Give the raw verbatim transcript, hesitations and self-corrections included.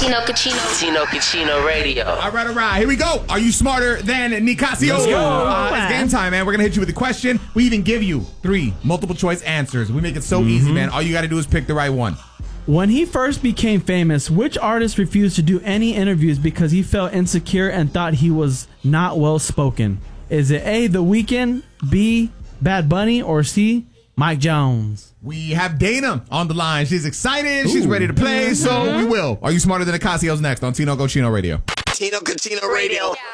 Tino Cucino. Tino Cucino Radio. All right, all right. Here we go. Are you smarter than Nicasio? Let's go. Uh, it's game time, man. We're going to hit you with a question. We even give you three multiple choice answers. We make it so mm-hmm. easy, man. All you got to do is pick the right one. When he first became famous, which artist refused to do any interviews because he felt insecure and thought he was not well spoken? Is it A, The Weeknd, B, Bad Bunny, or C, Mike Jones? We have Dana on the line. She's excited. Ooh. She's ready to play, so we will. Are you smarter than Acasio's next on Tino Cucino Radio? Tino Cucino Radio.